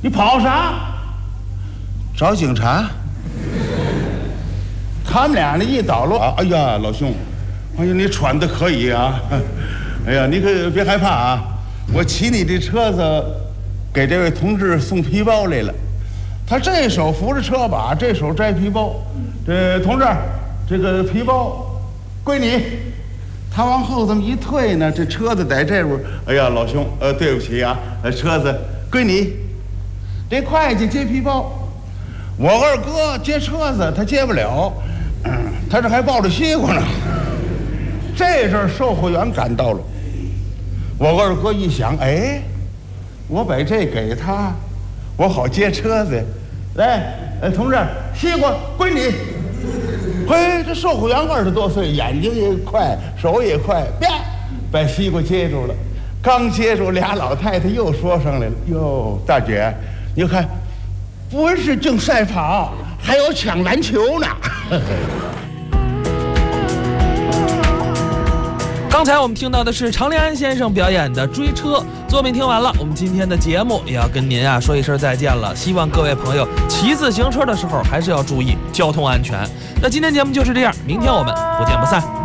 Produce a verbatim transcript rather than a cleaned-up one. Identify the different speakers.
Speaker 1: 你跑啥？
Speaker 2: 找警察。
Speaker 1: 他们俩呢一倒落，哎呀，老兄，哎呀，你穿的可以啊！哎呀，你可别害怕啊！我骑你的车子，给这位同志送皮包来了。他这手扶着车把，这手摘皮包。这同志，这个皮包归你。他往后这么一退呢，这车子在这边。哎呀，老兄，呃，对不起啊，呃，车子归你。这会计接皮包，我二哥接车子，他接不了。嗯，他这还抱着西瓜呢。这阵售货员赶到了，我二哥一想，哎，我把这给他，我好接车子。来，呃，同志，西瓜归你。嘿，这售货员二十多岁，眼睛也快，手也快，啪，把西瓜接住了。刚接住，俩老太太又说上来了：“哟，大姐，你看，不是竞赛跑，还有抢篮球呢。”
Speaker 3: 刚才我们听到的是常连安先生表演的《追车》作品，听完了，我们今天的节目也要跟您啊说一声再见了。希望各位朋友骑自行车的时候还是要注意交通安全。那今天节目就是这样，明天我们不见不散。